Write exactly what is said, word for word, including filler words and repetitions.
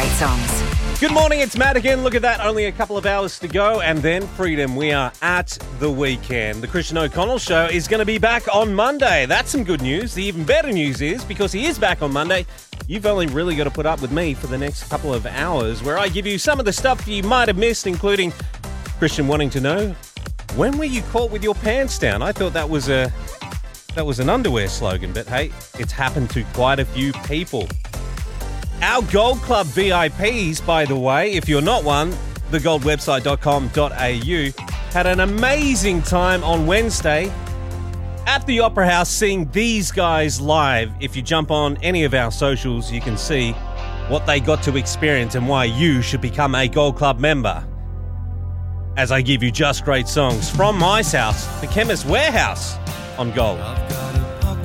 great songs. Good morning, it's Matt again. Look at that, only a couple of hours to go, and then freedom. We are at the weekend. The Christian O'Connell Show is going to be back on Monday. That's some good news. The even better news is, because he is back on Monday, you've only really got to put up with me for the next couple of hours, where I give you some of the stuff you might have missed, including Christian wanting to know, when were you caught with your pants down? I thought that was a that was an underwear slogan, but hey, it's happened to quite a few people. Our Gold Club V I Ps, by the way, if you're not one, the gold website dot com dot a u, had an amazing time on Wednesday at the Opera House seeing these guys live. If you jump on any of our socials, you can see what they got to experience and why you should become a Gold Club member. As I give you just great songs from Mice House, the Chemist Warehouse on Gold.